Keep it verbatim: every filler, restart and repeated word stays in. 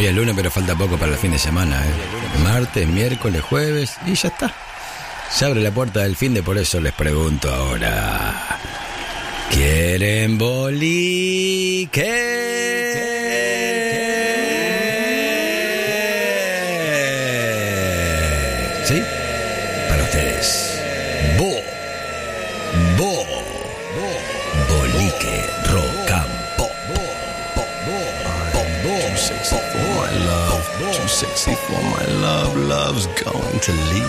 Hoy es lunes, pero falta poco para el fin de semana, ¿eh? Martes, miércoles, jueves y ya está. Se abre la puerta del fin de, por eso les pregunto ahora. ¿Quieren bolique? ¿Sí? Para ustedes. Bo. Bo. Bolique rock and pop. Too sexy for my love. Too sexy for my love. Love's going to leave.